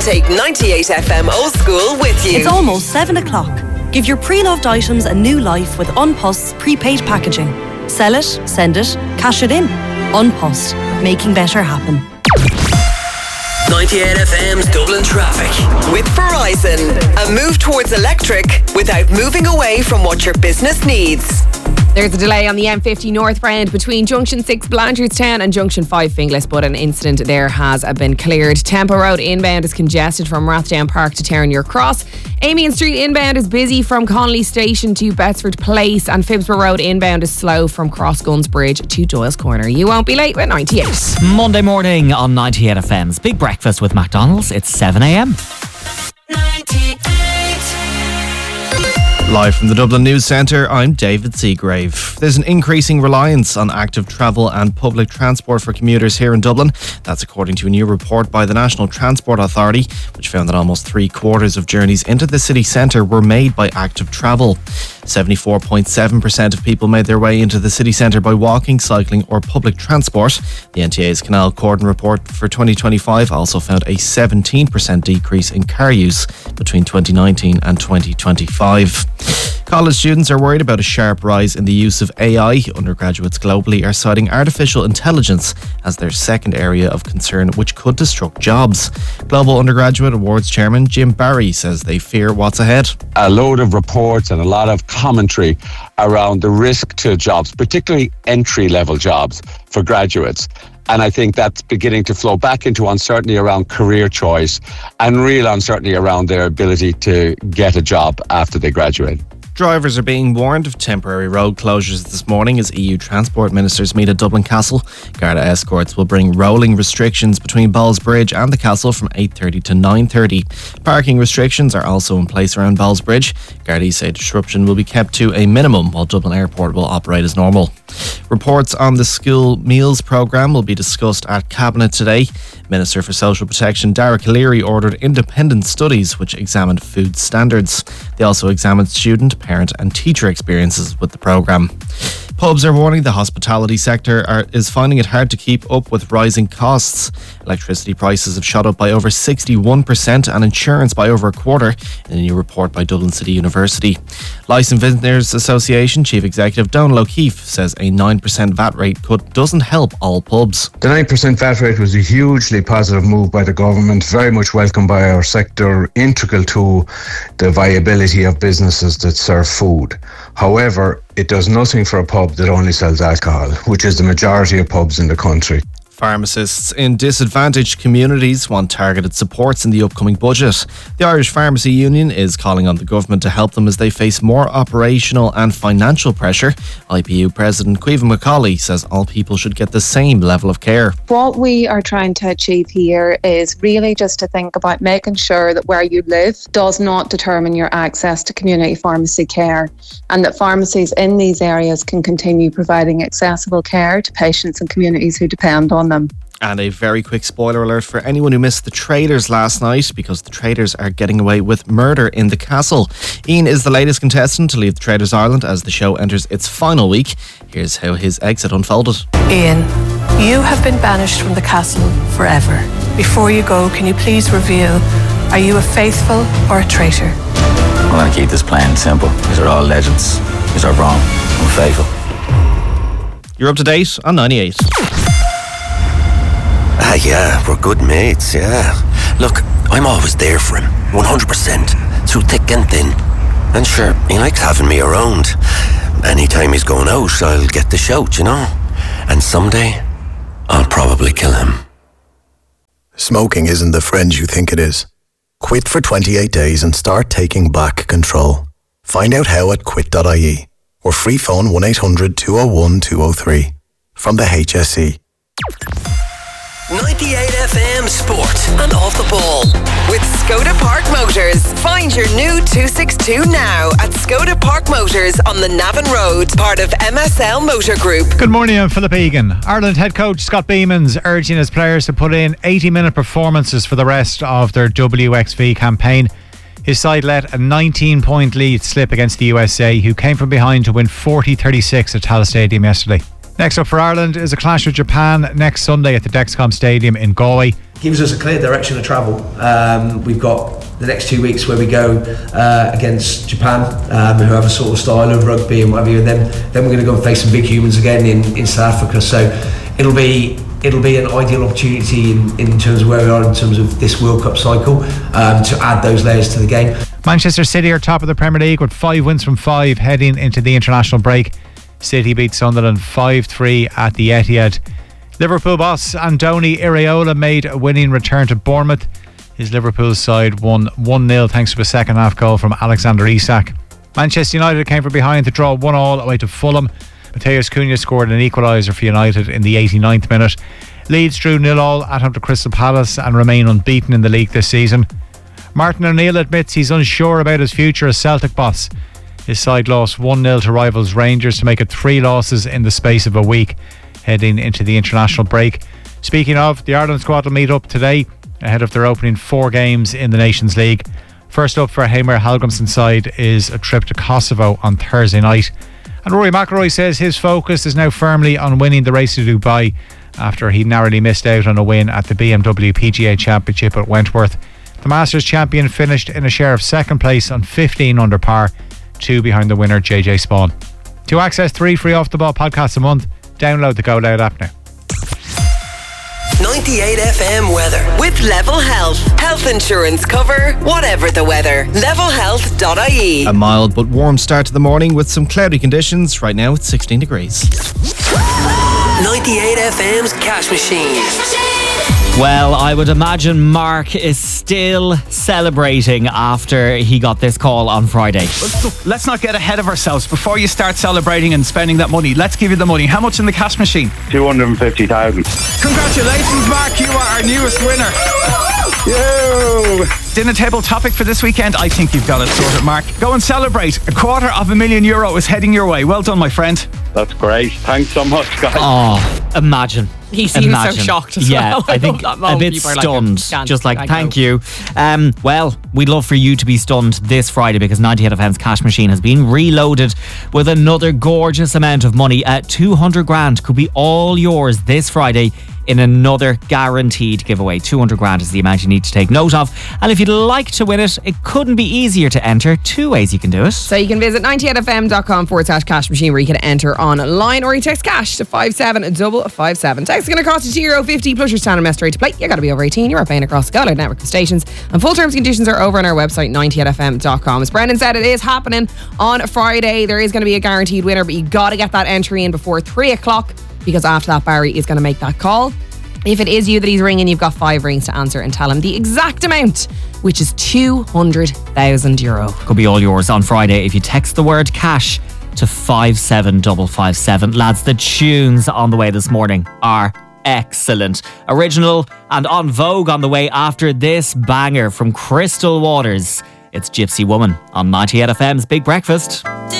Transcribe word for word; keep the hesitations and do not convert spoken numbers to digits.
Take ninety-eight F M Old School with you. It's almost seven o'clock. Give your pre-loved items a new life with Unpost's prepaid packaging. Sell it, send it, cash it in. Unpost, making better happen. ninety-eight F M's Dublin Traffic. With Verizon, a move towards electric without moving away from what your business needs. There's a delay on the M fifty northbound between Junction six Blanchardstown and Junction five Finglas, but an incident there has been cleared. Temple Road inbound is congested from Rathdown Park to Terenure Cross. Amiens Street inbound is busy from Connolly Station to Bettesford Place, and Phibsborough Road inbound is slow from Crossguns Bridge to Doyle's Corner. You won't be late with ninety-eight. Monday morning on ninety-eight F M's Big Breakfast with McDonald's. It's seven a m. Live from the Dublin News Centre, I'm David Seagrave. There's an increasing reliance on active travel and public transport for commuters here in Dublin. That's according to a new report by the National Transport Authority, which found that almost three quarters of journeys into the city centre were made by active travel. seventy-four point seven percent of people made their way into the city centre by walking, cycling or public transport. The N T A's Canal Cordon report for twenty twenty-five also found a seventeen percent decrease in car use between twenty nineteen and twenty twenty-five. College students are worried about a sharp rise in the use of A I. Undergraduates globally are citing artificial intelligence as their second area of concern, which could disrupt jobs. Global Undergraduate Awards Chairman Jim Barry says they fear what's ahead. A load of reports and a lot of commentary around the risk to jobs, particularly entry-level jobs for graduates. And I think that's beginning to flow back into uncertainty around career choice and real uncertainty around their ability to get a job after they graduate. Drivers are being warned of temporary road closures this morning as E U transport ministers meet at Dublin Castle. Garda escorts will bring rolling restrictions between Balls Bridge and the Castle from eight thirty to nine thirty. Parking restrictions are also in place around Balls Bridge. Gardaí say disruption will be kept to a minimum while Dublin Airport will operate as normal. Reports on the school meals programme will be discussed at Cabinet today. Minister for Social Protection Dara Calleary ordered independent studies which examined food standards. They also examined student, parent and teacher experiences with the programme. Pubs are warning the hospitality sector are, is finding it hard to keep up with rising costs. Electricity prices have shot up by over sixty-one percent and insurance by over a quarter in a new report by Dublin City University. Licensed Vintners Association Chief Executive Donal O'Keefe says a nine percent V A T rate could, doesn't help all pubs. The nine percent V A T rate was a hugely positive move by the government, very much welcomed by our sector, integral to the viability of businesses that serve food. However, it does nothing for a pub that only sells alcohol, which is the majority of pubs in the country. Pharmacists in disadvantaged communities want targeted supports in the upcoming budget. The Irish Pharmacy Union is calling on the government to help them as they face more operational and financial pressure. I P U President Caoimhe Macaulay says all people should get the same level of care. What we are trying to achieve here is really just to think about making sure that where you live does not determine your access to community pharmacy care, and that pharmacies in these areas can continue providing accessible care to patients and communities who depend on them. And a very quick spoiler alert for anyone who missed the Traders last night, because the Traders are getting away with murder in the castle. Ian is the latest contestant to leave the Traders Ireland as the show enters its final week. Here's how his exit unfolded. Ian, you have been banished from the castle forever. Before you go, can you please reveal, are you a faithful or a traitor? I'm going to keep this plain and simple. These are all legends. These are wrong. I'm faithful. You're up to date on ninety-eight. Ah, yeah, we're good mates, yeah. Look, I'm always there for him, one hundred percent, through thick and thin. And sure, he likes having me around. Anytime he's going out, I'll get the shout, you know. And someday, I'll probably kill him. Smoking isn't the friend you think it is. Quit for twenty-eight days and start taking back control. Find out how at quit dot I E or free phone one eight hundred two oh one two oh three from the H S E. ninety-eight F M Sport and Off the Ball with Skoda Park Motors. Find your new two sixty-two now at Skoda Park Motors on the Navan Road, part of M S L Motor Group. Good morning, I'm Philip Egan. Ireland head coach Scott Beeman's urging his players to put in eighty minute performances for the rest of their W X V campaign. His side let a nineteen point lead slip against the U S A, who came from behind to win forty thirty-six at Tallaght Stadium yesterday. Next up for Ireland is a clash with Japan next Sunday at the Dexcom Stadium in Galway. gives us a clear direction of travel. Um, we've got the next two weeks where we go uh, against Japan, um, who have a sort of style of rugby and whatever, and then then we're going to go and face some big humans again in, in South Africa. So it'll be it'll be an ideal opportunity in, in terms of where we are in terms of this World Cup cycle, um, to add those layers to the game. Manchester City are top of the Premier League with five wins from five heading into the international break. City beat Sunderland five three at the Etihad. Liverpool boss Andoni Iraola made a winning return to Bournemouth. His Liverpool side won one nil thanks to a second half goal from Alexander Isak. Manchester United came from behind to draw one all away to Fulham. Matheus Cunha scored an equaliser for United in the eighty-ninth minute. Leeds drew nil all at home to Crystal Palace and remain unbeaten in the league this season. Martin O'Neill admits he's unsure about his future as Celtic boss. His side lost one nil to rivals Rangers to make it three losses in the space of a week, heading into the international break. Speaking of, the Ireland squad will meet up today ahead of their opening four games in the Nations League. First up for Heimir Hallgrímsson's side is a trip to Kosovo on Thursday night. And Rory McIlroy says his focus is now firmly on winning the race to Dubai after he narrowly missed out on a win at the B M W P G A Championship at Wentworth. The Masters champion finished in a share of second place on fifteen under par, two behind the winner J J Spawn. To access three free Off The Ball podcasts a month, download the Go Loud app now. ninety-eight F M weather with Level Health. Health insurance cover, whatever the weather. level health dot I E. A mild but warm start to the morning with some cloudy conditions. Right now it's sixteen degrees. ninety-eight F M's Cash Machine. Well, I would imagine Mark is still celebrating after he got this call on Friday. Let's, let's not get ahead of ourselves. Before you start celebrating and spending that money, let's give you the money. How much in the cash machine? two hundred fifty thousand. Congratulations, Mark. You are our newest winner. Yo! Dinner table topic for this weekend? I think you've got it sorted, Mark. Go and celebrate. A quarter of a million euro is heading your way. Well done, my friend. That's great. Thanks so much, guys. Oh, imagine. He seems imagine. so shocked as yeah, well. I think that a bit stunned. Like, just like, I thank know. you. Um, well, we'd love for you to be stunned this Friday because ninety-eight F M's cash machine has been reloaded with another gorgeous amount of money. At two hundred grand could be all yours this Friday in another guaranteed giveaway. two hundred grand is the amount you need to take note of. And if you'd like to win it, it couldn't be easier to enter. Two ways you can do it. So you can visit ninety-eight F M dot com forward slash cash machine where you can enter online, or you text cash to five seven five five seven. Text is going to cost you two euro fifty plus your standard message rate to play. You got to be over eighteen. You are paying across the Go Loud network of stations. And full terms and conditions are over on our website, ninety-eight F M dot com. As Brendan said, it is happening on Friday. There is going to be a guaranteed winner, but you got to get that entry in before three o'clock because after that, Barry is going to make that call. If it is you that he's ringing, you've got five rings to answer and tell him the exact amount, which is two hundred thousand euro. Could be all yours on Friday if you text the word cash to five seven five five seven. Lads, the tunes on the way this morning are excellent. Original and on vogue on the way after this banger from Crystal Waters. It's Gypsy Woman on ninety-eight F M's Big Breakfast.